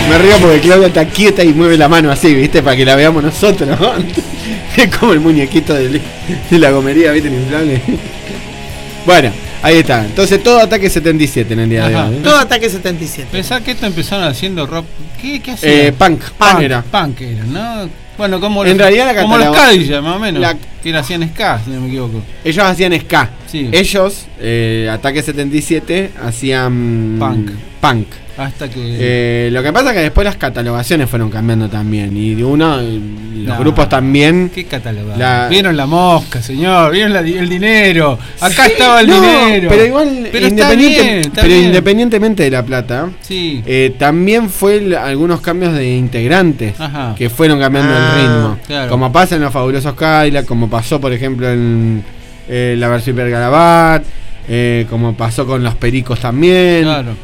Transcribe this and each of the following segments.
Me río porque Claudia está quieta y mueve la mano así, ¿viste? Para que la veamos nosotros. Es como el muñequito de la gomería, ¿viste? El inflable. Bueno, ahí está. Entonces todo Ataque 77 en el día de hoy. Todo Ataque 77. Pensá que esto empezaron haciendo rock. ¿Qué hacían? Punk era, ¿no? Bueno, como en realidad como los Cadillacs, más o menos. Que hacían ska, si no me equivoco. Ellos hacían ska. Sí. Ellos, Ataque 77, hacían punk. Hasta que... lo que pasa es que después las catalogaciones fueron cambiando también. Y los grupos también. ¿Qué catalogación? Vieron la mosca, señor. Vieron el dinero. Acá sí, estaba el dinero. Pero igual, está bien. Independientemente de la plata, sí. También fue algunos cambios de integrantes. Ajá. Que fueron cambiando el ritmo. Claro. Como pasa en los Fabulosos Cadillacs, como pasó, por ejemplo, en la versión Hipergarabat, como pasó con los Pericos también. Claro.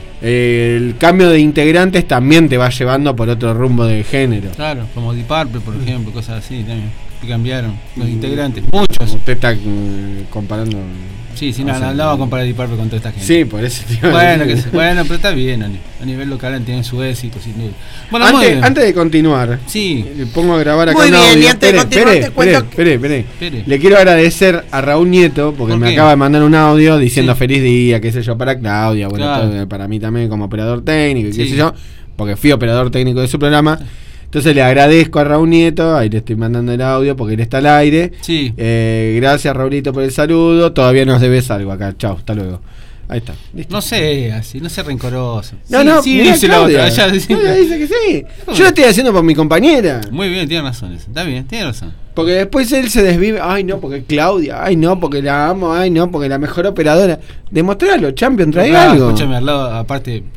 El cambio de integrantes también te va llevando por otro rumbo de género. Claro, como Deep Purple, por ejemplo, cosas así también, que cambiaron los integrantes, muchos. Usted está comparando. Sí, no va a comparar Deep Purple con toda esta gente. Sí, por eso tío. Bueno, pero está bien, a nivel local tienen su éxito, sin duda. Bueno, antes de continuar, sí, le pongo a grabar acá muy un bien, audio. y antes de continuar te cuento. Espere. Le quiero agradecer a Raúl Nieto porque me acaba de mandar un audio diciendo feliz día, qué sé yo, para Claudia, bueno, todo, para mí también como operador técnico, qué sé yo, porque fui operador técnico de su programa. Entonces le agradezco a Raúl Nieto, ahí le estoy mandando el audio porque él está al aire. Sí. Gracias Raulito por el saludo, todavía nos debes algo acá, chao, hasta luego. Ahí está, listo. No sé, así, no sé rencoroso. Sí, dice la otra. Ella dice que sí. Yo lo estoy haciendo por mi compañera. Muy bien, tiene razón eso. Está bien, tiene razón. Porque después él se desvive. Ay, no, porque Claudia. Ay, no, porque la amo. Ay, no, porque la mejor operadora. Demostralo, Champion, trae algo. Escúchame, al lado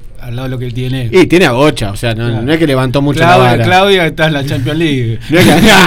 de lo que él tiene. Y tiene a Bocha, o sea, no es que levantó mucho la vara. Claudia está en la Champions League. No es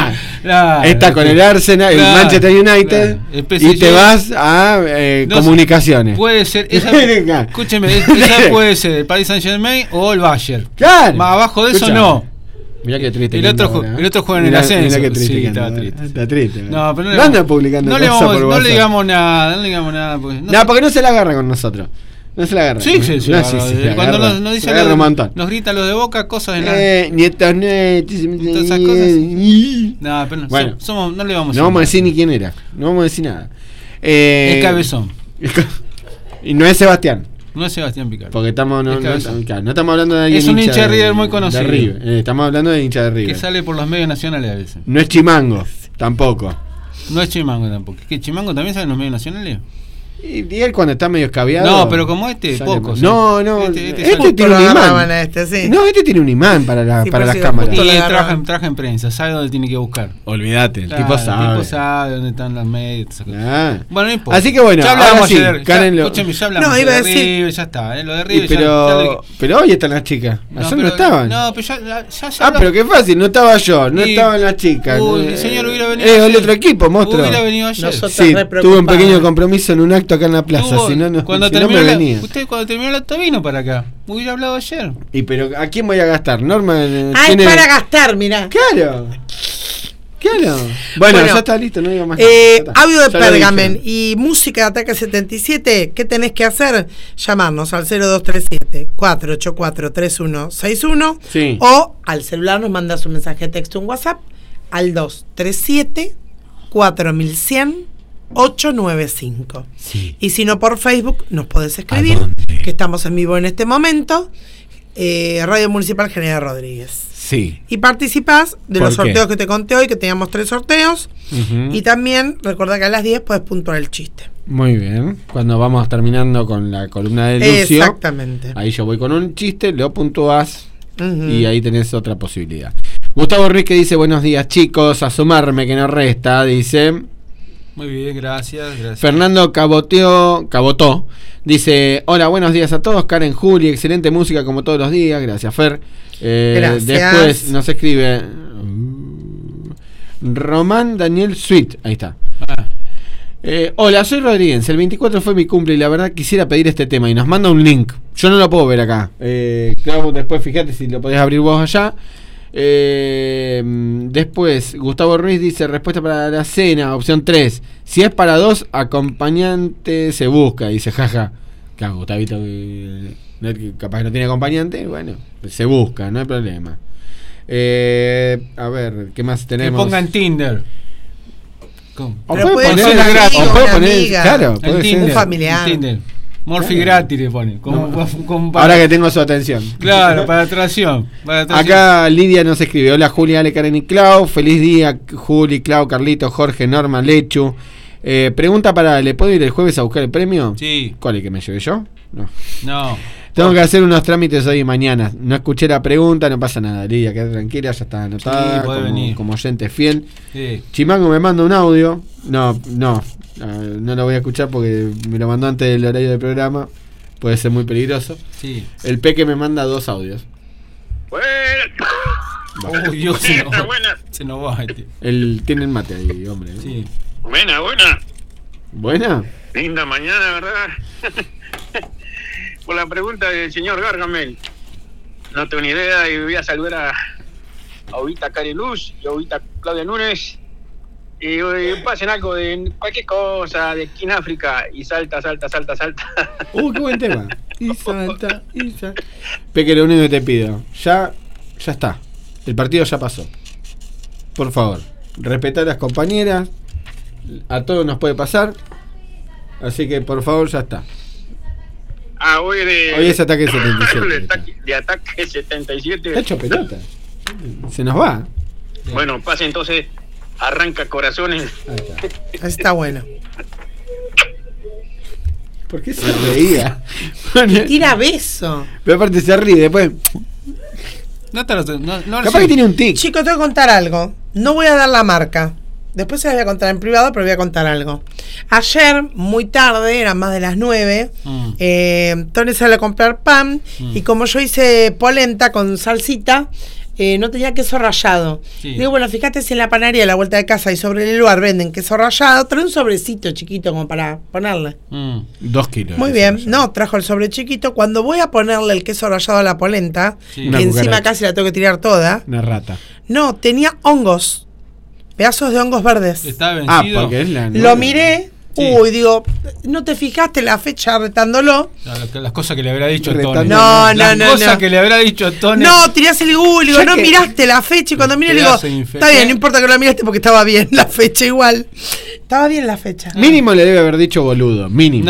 que, está con el Arsenal, el Manchester United, y te vas a comunicaciones. Puede ser, escúcheme, esa puede ser el Paris Saint-Germain o el Bayern. Claro. Más abajo de eso no. Mirá que triste. El otro juega en el ascenso. Mirá que triste. Sí, está triste. Está triste. No, pero no anda publicando cosas por WhatsApp. No le digamos nada. Pues, no, porque no se la agarra con nosotros. No se la agarra. Sí, sí. Cuando nos dice nos grita los de Boca, cosas en la. Nietos, todas esas cosas. No, pero bueno, no le vamos a no vamos a decir ni quién era. No vamos a decir nada. Es Cabezón. Y no es Sebastián. No es Sebastián Picard. Porque no estamos hablando de alguien. Es un hincha de River muy conocido. Estamos hablando de hincha de River. Que sale por los medios nacionales a veces. No es Chimango, tampoco. No es Chimango tampoco. ¿Que Chimango también sale en los medios nacionales? Y él cuando está medio escabiado. No, pero como poco. No. Este tiene un imán. No, este tiene un imán para las cámaras. Y traje en prensa, sabe dónde tiene que buscar. Olvídate, el tipo sabe. El tipo sabe dónde están las medias. Bueno, no importa. Así que bueno, ya hablamos ayer. Escúchame, ya hablamos de River, ya está. Lo de River pero hoy están las chicas. Ayer no estaban. No, pero ya pero qué fácil, no estaba yo, no estaban las chicas. El señor hubiera venido. Es el otro equipo, monstruo. Hubiera venido ayer. Sí, tuve un pequeño compromiso en un acto acá en la plaza. Cuando terminó cuando terminó el acto vino para acá. Hubiera hablado ayer. ¿Y pero a quién voy a gastar? Norma. Es para gastar, mirá. Claro. Bueno, ya está listo, no digo más. Audio de Pergamen y música de Ataque 77. ¿Qué tenés que hacer? Llamarnos al 0237-484-3161. Sí. O al celular nos mandas un mensaje de texto, un WhatsApp al 237-4100-895. Sí. Y si no, por Facebook nos podés escribir, que estamos en vivo en este momento. Radio Municipal General Rodríguez. Sí. Y participás de los sorteos que te conté hoy, que teníamos 3 sorteos. Y también recordá que a las 10 puedes puntuar el chiste. Muy bien. Cuando vamos terminando con la columna de Lucio. Exactamente. Ahí yo voy con un chiste, lo puntúas y ahí tenés otra posibilidad. Gustavo Ruiz que dice: buenos días chicos, asomarme que no resta, dice. Muy bien, gracias. Fernando Cabotó dice: hola, buenos días a todos. Karen Juli, excelente música como todos los días. Gracias, Fer. Gracias. Después nos escribe Román Daniel Sweet. Ahí está. Hola, soy Rodríguez. El 24 fue mi cumple y la verdad quisiera pedir este tema. Y nos manda un link. Yo no lo puedo ver acá. Claro, después fíjate si lo podés abrir vos allá. Después Gustavo Ruiz dice: respuesta para la cena, opción 3. Si es para 2, acompañante se busca. Dice: jaja. Claro, Gustavito, capaz que no tiene acompañante, bueno, se busca, no hay problema. A ver, ¿qué más tenemos? Que pongan Tinder. O Pero puede puede poner, ser una amiga, una poner, amiga. claro, puede Tinder, ser. Un familiar. Tinder. Morphy Claro. gratis le ponen. Ahora que tengo su atención. Claro, para atracción. Acá Lidia nos escribe: hola Julia, Ale, Karen y Clau. Feliz día, Juli, Clau, Carlito, Jorge, Norma, Lechu. Pregunta para: ¿le puedo ir el jueves a buscar el premio? Sí. ¿Cuál es que me lleve yo? No. No. Tengo que hacer unos trámites hoy y mañana. No escuché la pregunta, no pasa nada, Lidia, quédate tranquila, ya está anotada. Sí, puede venir. Como oyente fiel. Sí. Chimango me manda un audio. No lo voy a escuchar porque me lo mandó antes del horario del programa. Puede ser muy peligroso. Sí. El Peque me manda 2 audios. Uy, Dios, Buena. se nos va este. Él tiene el mate ahí, hombre. ¿no? Sí. Buena. ¿Buena? Linda mañana, ¿verdad? Por la pregunta del señor Gargamel. No tengo ni idea y voy a saludar a Ovita Karen Luz y a Ovita Claudia Núñez. Y pasen algo de cualquier cosa de aquí en África y salta. Qué buen tema. Y salta. Peque, lo único que te pido, ya está. El partido ya pasó. Por favor, respetar a las compañeras. A todos nos puede pasar. Así que por favor, ya está. Hoy es ataque 77. De ataque 77. Está hecho pelota. Se nos va. Bueno, pase entonces. Arranca corazones. Ahí está. Está bueno. ¿Por qué se reía? Tira beso. Pero aparte se ríe después. No, Capaz que tiene un tic. Chicos, tengo que contar algo. No voy a dar la marca. Después se las voy a contar en privado, pero voy a contar algo. Ayer, muy tarde, eran más de las 9, Tony salió a comprar pan y como yo hice polenta con salsita, no tenía queso rallado. Sí. Digo, bueno, fíjate si en la panadería a la vuelta de casa y sobre el lugar venden queso rallado, trae un sobrecito chiquito como para ponerle. 2 kilos. Muy bien, no, trajo el sobre chiquito. Cuando voy a ponerle el queso rallado a la polenta, Sí. que Una encima cucaracha. casi la tengo que tirar toda, Una rata. no, tenía hongos. Pedazos de hongos verdes. Está vencido. Porque es la. Lo miré, Sí. digo, ¿no te fijaste la fecha retándolo? Las cosas que le habrá dicho Retando. Tony. No, Las cosas no. que le habrá dicho Tony. No, tirás el Google, digo, Ya no que- miraste la fecha y cuando miré digo, Pedazo de infeliz. está bien, no importa que lo miraste porque estaba bien la fecha igual. Estaba bien la fecha. Mínimo le debe haber dicho boludo. Mínimo.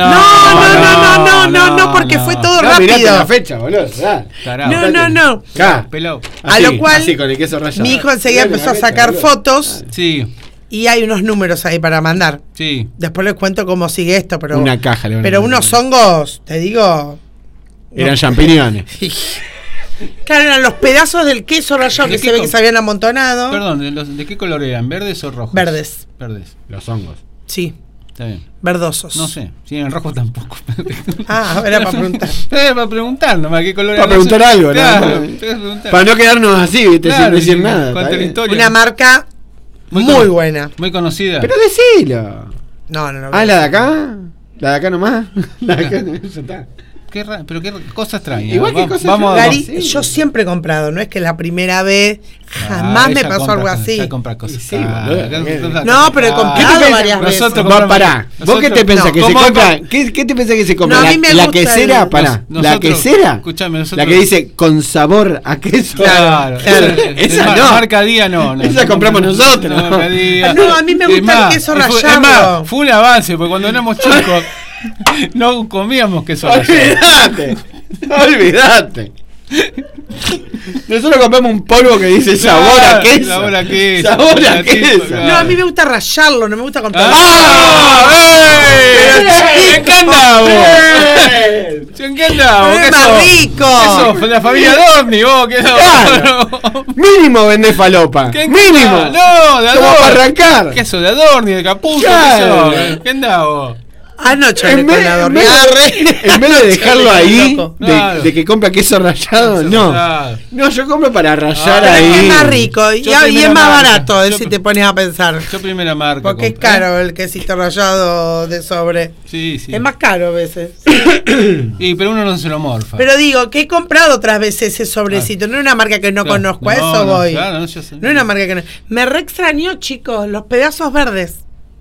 No, porque fue todo No, mirate rápido. la fecha, boludo. Ya. Tarado. No. Acá. Pelado. A lo cual, así, con el queso rallado. Mi hijo enseguida Mirate empezó a la fecha, sacar boludo. fotos Sí, y hay unos números ahí para mandar. sí. Después les cuento cómo sigue esto, pero Una caja le van a pero mandar. unos hongos, te digo. Eran champiñones. Claro, eran los pedazos del queso rallado ¿De que qué se ve co- que se habían amontonado. Perdón, ¿de qué color eran? ¿Verdes o rojos? Verdes. Verdes. Los hongos. Sí, Está bien. verdosos. No sé. Si eran rojos tampoco. Ah, era para preguntar. Para preguntar nomás qué color Para eran. preguntar algo, Claro, ¿no? te voy a preguntar. Para no quedarnos así, ¿viste? Claro, sin decir sí, nada. cuenta está la bien. historia. Una marca muy cono- buena. Muy conocida. Pero decilo. No. Ah, ¿la de acá? ¿La de acá nomás? La de acá, ya está. Pero qué cosa extraña. Igual que cosas vamos extrañas. Gary, sí. yo siempre he comprado, no es que la primera vez, jamás me pasó algo así. Ya compra cosas. Sí, boludo. No, pero he comprado ¿Qué te varias pensás? veces. Nosotros Va, compramos- pará. ¿Vos qué te nosotros- pensás no, que se ¿cómo compra? comp- ¿Qué te pensás que se compra? No, a mí me ¿La gusta quesera? el- Pará. ¿La nosotros- quesera? escuchame, nosotros- La que dice con sabor a queso. Claro, Esa no. Marca Día no. Esa compramos nosotros. Marca Día. No, a mí me Es gusta el más, queso fue- rallado. Es más, fue un avance, porque cuando éramos chicos no comíamos queso rallado. Olvídate. Nosotros compramos un polvo que dice sabor a queso. Sabor a queso. Sabor a La tipo, queso. claro. No, a mí me gusta rallarlo, no me gusta comprar. ¡Ah! ¡Ey! ¿En qué andamos? ¿En qué andamos? Pero es ¿Qué más sos? rico. ¿Qué sos? La familia Dorni, vos, ¿qué sos? Claro. Mínimo vendés falopa. ¿Qué Mínimo. No, de Como Adorni. para arrancar. ¿Qué sos? De Adorni, de Caputo, Claro. ¿qué sos? ¿Qué andamos? Anoche hablé En con vez, la en dormida. vez de dejarlo ahí, Loco. Claro. de que compra queso rallado, Queso no. rallado. No, yo compro para rayar Pero ahí. es más rico y Yo y es primera más marca. barato, Yo si pr- te pones a pensar. Yo primera marca. Porque es compré. caro el quesito rallado de sobre. Sí, sí. Es más caro a veces. Y, pero uno no se lo morfa. Pero digo, que he comprado otras veces ese sobrecito. No es una marca que no Claro. conozco, a No, eso no, voy. claro, no, yo sé. No es una marca que no. Me re extrañó, chicos, los pedazos verdes.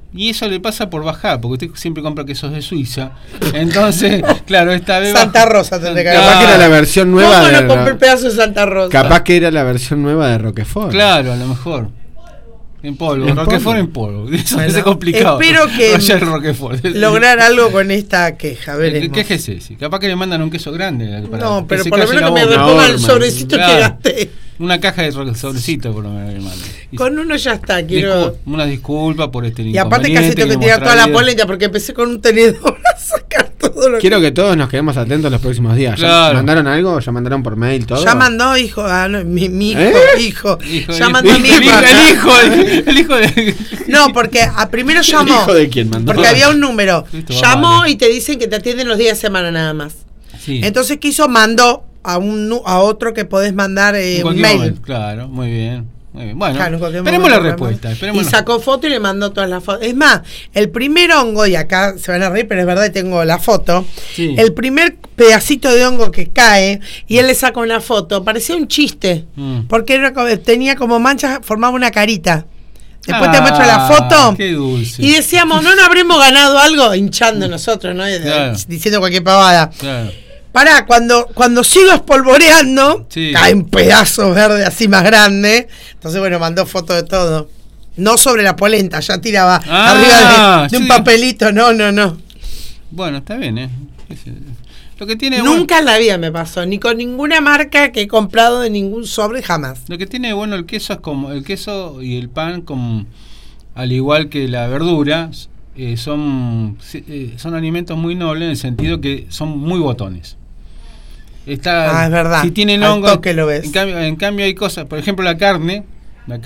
Y eso le pasa por bajar, porque usted siempre compra quesos de Suiza. Entonces, claro, esta vez Santa Rosa tendré que Capaz que era la versión nueva ¿Cómo de no compré el pedazo de Santa Rosa? Capaz que era la versión nueva de Roquefort. Claro, a lo mejor. En polvo, ¿En Roquefort polvo? en polvo. Eso Bueno, es complicado. espero que Roquefort. lograr algo con esta queja, veremos. Quéjese, sí. Capaz que le mandan un queso grande. No, pero se por lo calle menos la que me boca. reponga el Norma, sobrecito claro. que gasté. Una caja de sobrecito por lo menos le mandan. Con uno ya está, quiero... Una disculpa por este Y aparte casi tengo que tirar toda la polenta porque empecé con un tenedor a sacar todo lo Quiero que todos nos quedemos atentos los próximos días. Claro. ¿Ya mandaron algo? ¿Ya mandaron por mail todo? Ya mandó, hijo, no, mi hijo, hijo. Ya el- mandó mi hijo. el hijo de No, porque primero llamó. ¿El hijo de quién mandó? Porque había un número. Esto va Llamó mal. y te dicen que te atienden los días de semana nada más. Sí. Entonces, ¿qué hizo? Mandó a otro que podés mandar En un cualquier mail. momento, claro, muy bien. Muy bien. Bueno, Claro, en cualquier esperemos la momento, respuesta. Y Esperemos la- sacó foto y le mandó todas las fotos. Es más, el primer hongo, y acá se van a reír, pero es verdad, tengo la foto. Sí. El primer pedacito de hongo que cae y él le saca una foto, parecía un chiste. Porque tenía como manchas, formaba una carita. Después te muestro la foto. Qué dulce. Y decíamos, ¿no habremos ganado algo? Hinchando nosotros, ¿no? Claro. Diciendo cualquier pavada. Claro. Pará, cuando sigo espolvoreando, Sí. caen pedazos verdes así más grandes. Entonces, bueno, mandó foto de todo. No sobre la polenta, ya tiraba arriba de un sí. papelito. No. Bueno, está bien, ¿eh? Lo que tiene Nunca en la vida me pasó, ni con ninguna marca que he comprado de ningún sobre, jamás. Lo que tiene bueno el queso es como el queso y el pan, como, al igual que la verdura, son alimentos muy nobles en el sentido que son muy botones. Es verdad. Si tienen Al hongo, toque lo ves. En cambio hay cosas, por ejemplo la carne no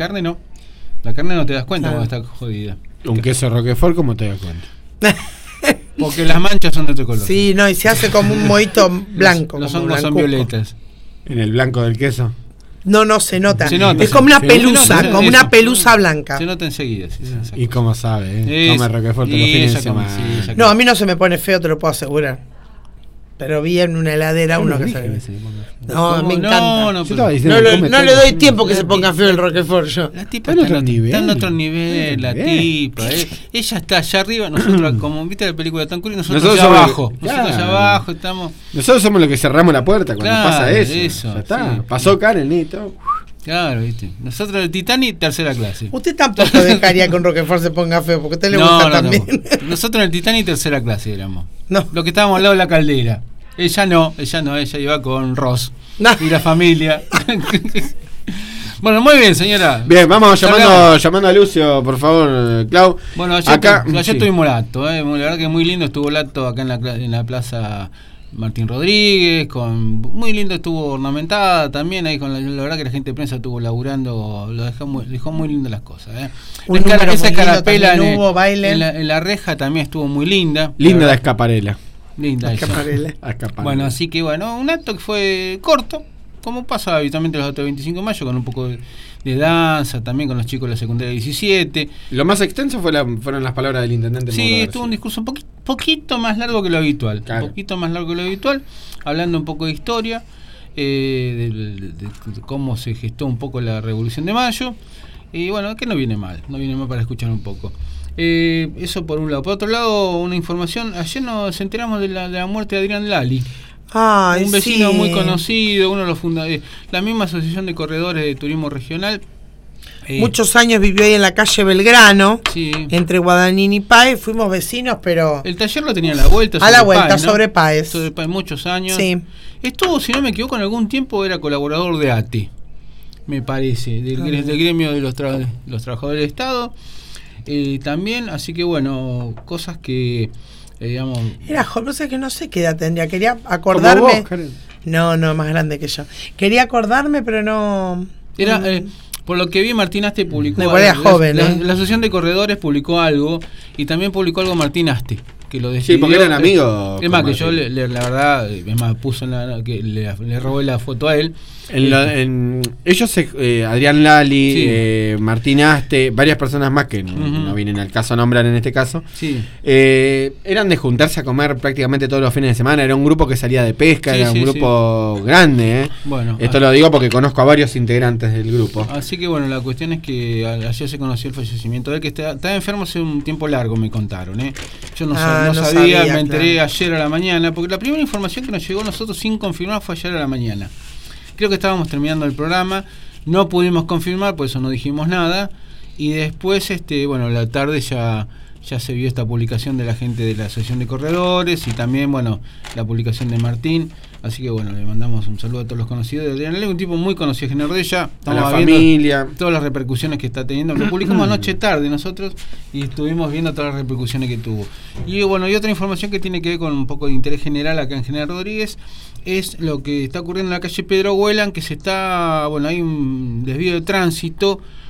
te das cuenta Claro. cuando está jodida. Un queso Roquefort, ¿cómo te das cuenta? Porque las manchas son de otro color. Sí, no, y se hace como un mojito blanco. Los como hongos son blancuco. violetas. En el blanco del queso. No, se nota. Se nota, Es como una se pelusa, nota, como eso. una pelusa blanca. Se nota enseguida. Sí, esas Y cosas. cómo sabe, ¿eh? Eso. Come Roquefort todos los Y fines de esa come, semana. sí, esa No, a mí no se me pone feo, te lo puedo asegurar. Pero vi en una heladera uno que se... No, ¿Cómo? me encanta. No, Yo pero- estaba diciendo, No, come no todo. le doy tiempo que se ponga feo el Roquefort yo. La tipa Está en otro está nivel. en otro nivel, la Está en otro tipa. Ella está allá arriba, nosotros, como viste la película de Tom Cruise, nosotros Nosotros allá somos- abajo. Nosotros allá claro. abajo estamos. Nosotros somos los que cerramos la puerta cuando Claro, pasa eso. eso, Ya está. sí. Pasó Karen, listo. Claro, viste. Nosotros el Titanic, tercera clase. Usted tampoco dejaría que un Roquefort se ponga feo, porque a usted le gusta también. no. Nosotros en el Titanic, tercera clase éramos. No. Lo que estábamos al lado de la caldera. Ella no, ella iba con Ross No. y la familia. Bueno, muy bien, señora. Bien, vamos Salgamos. llamando a Lucio, por favor, Clau. Bueno, ayer, sí. tuvimos el acto, la verdad que muy lindo estuvo el acto acá en la plaza Martín Rodríguez, muy lindo, estuvo ornamentada también ahí con la verdad que la gente de prensa estuvo laburando, dejó muy lindas las cosas. Un número muy Esa lindo carapela también hubo, baile. en la reja también estuvo muy linda. Linda la verdad. escaparela. Linda esa. Escaparela. Bueno, así que bueno, un acto que fue corto, como pasa habitualmente los actos de 25 de mayo, con un poco de danza, también con los chicos de la secundaria 17. Lo más extenso fueron las palabras del intendente. Sí, Mauro estuvo un García. discurso un poquito más largo que lo habitual. Claro. Un poquito más largo que lo habitual, hablando un poco de historia, de cómo se gestó un poco la Revolución de Mayo. Y bueno, que no viene mal para escuchar un poco. Eso por un lado. Por otro lado, una información. Ayer nos enteramos de la muerte de Adrián Lali. Ay, Un vecino sí. muy conocido, uno de los fundadores. La misma Asociación de Corredores de Turismo Regional. Muchos años vivió ahí en la calle Belgrano, Sí. entre Guadagnini y Páez. Fuimos vecinos, pero El taller lo tenía a la vuelta. a la sobre vuelta, Páez, ¿no? sobre Páez. Sobre Páez, muchos años. Sí. Estuvo, si no me equivoco, en algún tiempo era colaborador de ATE, me parece, del gremio de los trabajadores del Estado. También, así que bueno, cosas que, digamos... Era joven, no sé qué edad tendría. Quería acordarme. Como vos, Karen. No, más grande que yo. Quería acordarme, pero no. Era, por lo que vi, Martín Aste publicó... Me parecía joven, la Asociación de Corredores publicó algo, y también publicó algo Martín Aste, que lo decidió. Sí, porque eran amigos. Es más, que yo la verdad, es más, puso que le robé la foto a él. Ellos, Adrián Lali, Martín Aste, varias personas más que no vienen al caso a nombrar en este caso, eran de juntarse a comer prácticamente todos los fines de semana. Era un grupo que salía de pesca, era un grupo grande. Bueno, esto lo digo porque conozco a varios integrantes del grupo. Así que bueno, la cuestión es que ayer se conoció el fallecimiento de él, que estaba enfermo hace un tiempo largo, me contaron. Yo no sabía, me enteré ayer a la mañana, porque la primera información que nos llegó a nosotros sin confirmar fue ayer a la mañana. Creo que estábamos terminando el programa, no pudimos confirmar, por eso no dijimos nada, y después, la tarde ya se vio esta publicación de la gente de la Asociación de Corredores y también, la publicación de Martín. Así que le mandamos un saludo a todos los conocidos de Adrián Lali, un tipo muy conocido en Ordella. A la familia. Todas las repercusiones que está teniendo. Lo publicamos anoche tarde nosotros y estuvimos viendo todas las repercusiones que tuvo. Y y otra información que tiene que ver con un poco de interés general acá en General Rodríguez es lo que está ocurriendo en la calle Pedro Huelan, que hay un desvío de tránsito